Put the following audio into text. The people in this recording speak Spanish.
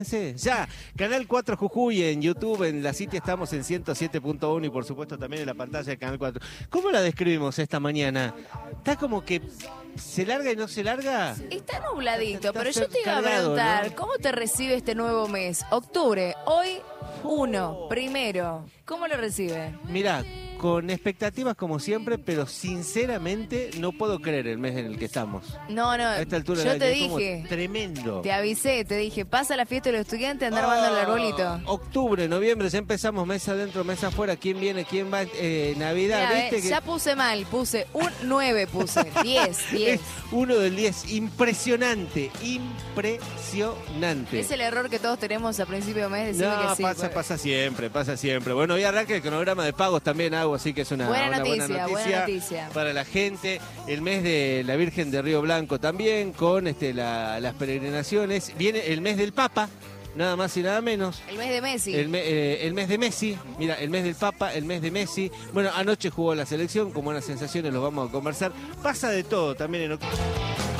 Sí, ya, Canal 4 Jujuy en YouTube, en la City estamos en 107.1 y por supuesto también en la pantalla de Canal 4. ¿Cómo la describimos esta mañana? Está como que se larga y no se larga. Está nubladito, Está pero yo te iba a cargado, preguntar, ¿no? ¿cómo te recibe este nuevo mes? Octubre, hoy 1, primero. ¿Cómo lo recibe? Mirá, con expectativas como siempre, pero sinceramente no puedo creer el mes en el que estamos. No, A esta altura yo del te año es como dije, tremendo. te avisé, te dije, pasa la fiesta de los estudiantes, anda armando el arbolito. Octubre, noviembre, ya empezamos mes adentro, mes afuera. ¿Quién viene? ¿Quién va? Navidad, Mirá, ¿viste? ya puse mal, puse un 9, puse 10. Es 1 del 10, impresionante, impresionante. Es el error que todos tenemos a principio de mes, decirme No, que sí. pasa siempre, pasa siempre. Bueno, hoy arranca el cronograma de pagos también hago, así que es una Buena buena noticia noticia para la gente. El mes de la Virgen de Río Blanco también, con las peregrinaciones. Viene el mes del Papa, nada más y nada menos. El mes de Messi. El mes de Messi, mira, el mes del Papa, el mes de Messi. Bueno, anoche jugó la selección, con buenas sensaciones, los vamos a conversar. Pasa de todo también en octubre.